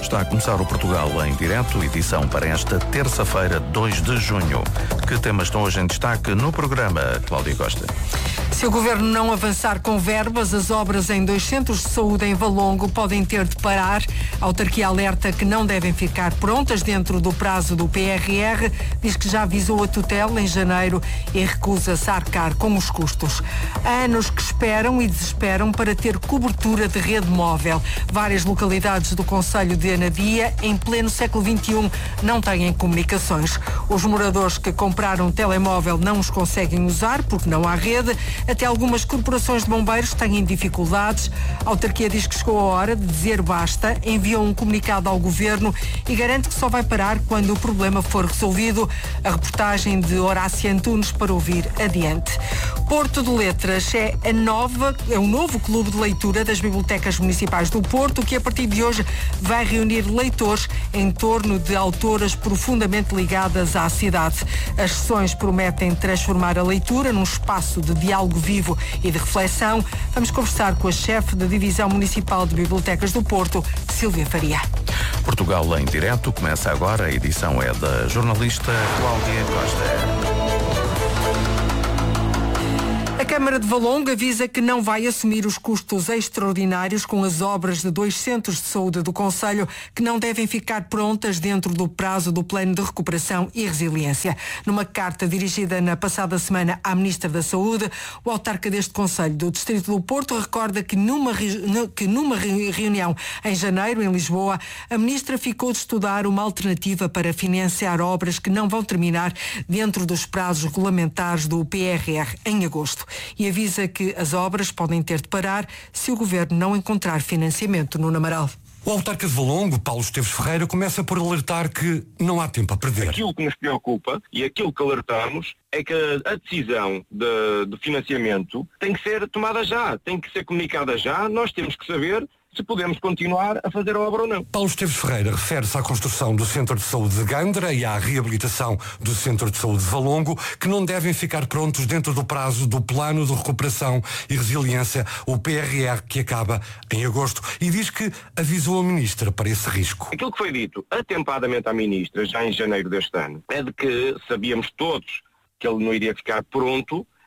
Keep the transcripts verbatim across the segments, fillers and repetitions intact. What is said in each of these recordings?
Está a começar o Portugal em direto, edição para esta terça-feira, dois de junho. Que temas estão hoje em destaque no programa, Cláudia Costa? Se o Governo não avançar com verbas, as obras em dois centros de saúde em Valongo podem ter de parar. A autarquia alerta que não devem ficar prontas dentro do prazo do P R R, diz que já avisou a tutela em janeiro e recusa-se a arcar com os custos. Há anos que esperam e desesperam para ter cobertura de rede móvel. Várias localidades do concelho de Anadia, em pleno século vinte e um, não têm comunicações. Os moradores que compraram um telemóvel não os conseguem usar porque não há rede. Até algumas corporações de bombeiros têm dificuldades. A autarquia diz que chegou a hora de dizer basta, enviou um comunicado ao Governo e garante que só vai parar quando o problema for resolvido. A reportagem de Horácio Antunes para ouvir adiante. Porto de Letras é a nova, é um novo clube de leitura das bibliotecas municipais do Porto, que a partir de hoje vai reunir leitores em torno de autoras profundamente ligadas à cidade. As sessões prometem transformar a leitura num espaço de diálogo vivo e de reflexão. Vamos conversar com a chefe da Divisão Municipal de Bibliotecas do Porto, Silvia Faria. Portugal em direto, começa agora, a edição é da jornalista Cláudia Costa. A Câmara de Valongo avisa que não vai assumir os custos extraordinários com as obras de dois centros de saúde do concelho que não devem ficar prontas dentro do prazo do Plano de Recuperação e Resiliência. Numa carta dirigida na passada semana à Ministra da Saúde, o autarca deste concelho do Distrito do Porto recorda que numa, que numa reunião em janeiro em Lisboa, a Ministra ficou de estudar uma alternativa para financiar obras que não vão terminar dentro dos prazos regulamentares do P R R em agosto. E avisa que as obras podem ter de parar se o Governo não encontrar financiamento no Amaral. O autarca de Valongo, Paulo Esteves Ferreira, começa por alertar que não há tempo a perder. Aquilo que nos preocupa e aquilo que alertamos é que a decisão de, de financiamento tem que ser tomada já, tem que ser comunicada já. Nós temos que saber se podemos continuar a fazer a obra ou não. Paulo Esteves Ferreira refere-se à construção do Centro de Saúde de Gândara e à reabilitação do Centro de Saúde de Valongo, que não devem ficar prontos dentro do prazo do Plano de Recuperação e Resiliência, o P R R, que acaba em agosto, e diz que avisou a Ministra para esse risco. Aquilo que foi dito atempadamente à Ministra, já em janeiro deste ano, é de que sabíamos todos que ele não iria ficar pronto, uh,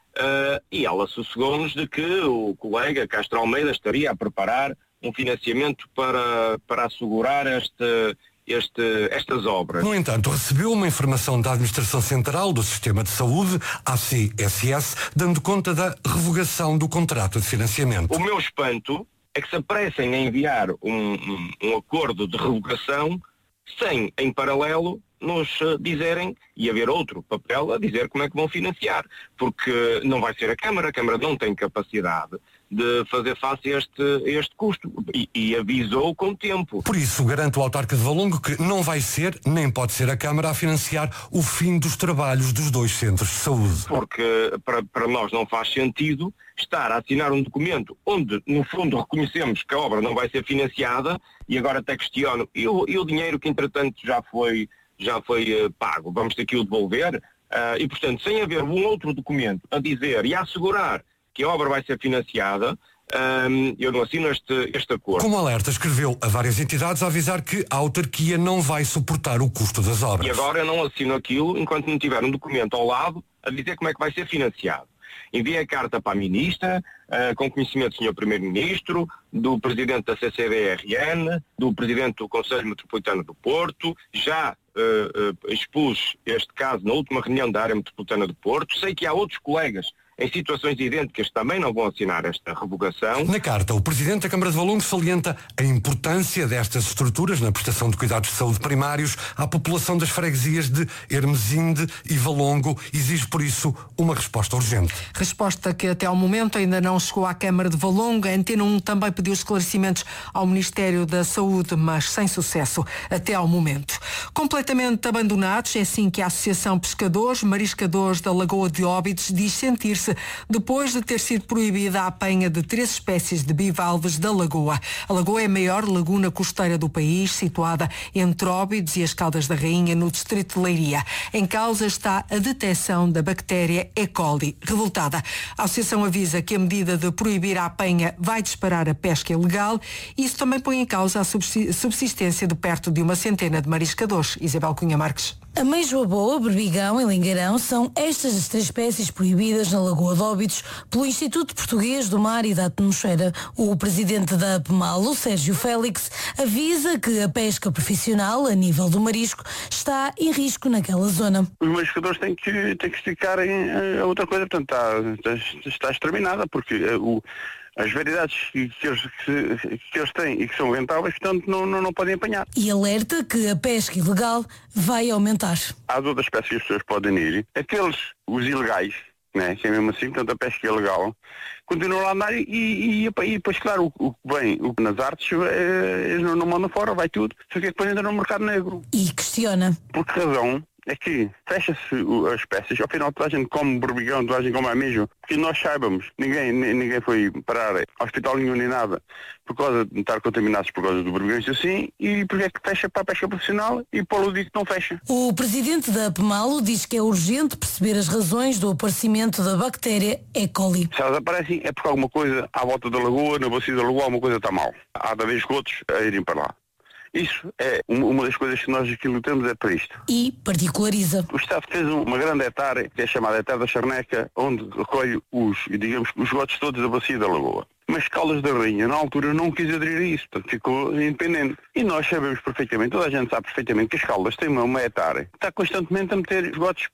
e ela sossegou-nos de que o colega Castro Almeida estaria a preparar um financiamento para, para assegurar este, este, estas obras. No entanto, recebeu uma informação da Administração Central do Sistema de Saúde, A C S S, dando conta da revogação do contrato de financiamento. O meu espanto é que se apressem a enviar um, um, um acordo de revogação sem, em paralelo, nos dizerem, e haver outro papel a dizer como é que vão financiar, porque não vai ser a Câmara, a Câmara não tem capacidade de fazer face a este, a este custo, e, e avisou com tempo. Por isso, garante o autarca de Valongo que não vai ser, nem pode ser a Câmara a financiar o fim dos trabalhos dos dois centros de saúde. Porque para, para nós não faz sentido estar a assinar um documento onde, no fundo, reconhecemos que a obra não vai ser financiada, e agora até questiono, e o, e o dinheiro que entretanto já foi, já foi uh, pago, vamos ter que o devolver? Uh, e portanto, sem haver um outro documento a dizer e a assegurar que a obra vai ser financiada, um, eu não assino este, este acordo. Como alerta, escreveu a várias entidades a avisar que a autarquia não vai suportar o custo das obras. E agora eu não assino aquilo enquanto não tiver um documento ao lado a dizer como é que vai ser financiado. Enviei a carta para a Ministra, uh, com conhecimento do senhor Primeiro-Ministro, do Presidente da C C D R N, do Presidente do Conselho Metropolitano do Porto, já uh, uh, expus este caso na última reunião da área metropolitana do Porto. Sei que há outros colegas em situações idênticas também não vão assinar esta revogação. Na carta, o Presidente da Câmara de Valongo salienta a importância destas estruturas na prestação de cuidados de saúde primários à população das freguesias de Hermesinde e Valongo. Exige, por isso, uma resposta urgente. Resposta que até ao momento ainda não chegou à Câmara de Valongo. A Antena um também pediu esclarecimentos ao Ministério da Saúde, mas sem sucesso até ao momento. Completamente abandonados, é assim que a Associação Pescadores, Mariscadores da Lagoa de Óbidos diz sentir-se Disse depois de ter sido proibida a apanha de três espécies de bivalves da lagoa. A lagoa é a maior laguna costeira do país, situada entre Óbidos e as Caldas da Rainha, no distrito de Leiria. Em causa está a detecção da bactéria E. coli. Revoltada, a associação avisa que a medida de proibir a apanha vai disparar a pesca ilegal. Isso também põe em causa a subsistência de perto de uma centena de mariscadores. Isabel Cunha Marques. Ameijoa boa, berbigão e lingueirão são estas as três espécies proibidas na Lagoa de Óbidos pelo Instituto Português do Mar e da Atmosfera. O presidente da APMALO, Sérgio Félix, avisa que a pesca profissional a nível do marisco está em risco naquela zona. Os mariscadores têm que, têm que esticar em, a outra coisa, portanto está, está, está exterminada, porque o as variedades que, que, eles, que, que eles têm e que são rentáveis, portanto, não, não, não podem apanhar. E alerta que a pesca ilegal vai aumentar. Há outras espécies que as pessoas podem ir. Aqueles, os ilegais, né, que é mesmo assim, portanto, a pesca ilegal, continuam a andar e, e, e, e depois, claro, o, o que vem o, nas artes, é, eles não, não mandam fora, vai tudo, só que depois entra no mercado negro. E questiona. Por que razão é que fecha-se as espécies, ao final toda a gente come berbigão, toda a gente come ameijo, que nós saibamos, ninguém, ninguém foi parar ao hospital nenhum nem nada por causa de estar contaminados por causa do berbigão e assim, e porque é que fecha para a pesca profissional e para o lúdico não fecha. O presidente da APMALO diz que é urgente perceber as razões do aparecimento da bactéria E. coli. Se elas aparecem é porque alguma coisa à volta da lagoa, na bacia da lagoa, alguma coisa está mal. Há de haver esgotos a irem para lá. Isso é uma das coisas que nós aqui lutamos é para isto. E particulariza. O Estado fez uma grande hectare, que é chamada hectare da Charneca, onde recolhe os, digamos, os esgotos todos da bacia da lagoa. Mas Caldas da Rainha, na altura, não quis aderir a isso, portanto ficou independente. E nós sabemos perfeitamente, toda a gente sabe perfeitamente que as Caldas têm uma, uma hectare que está constantemente a meter esgotos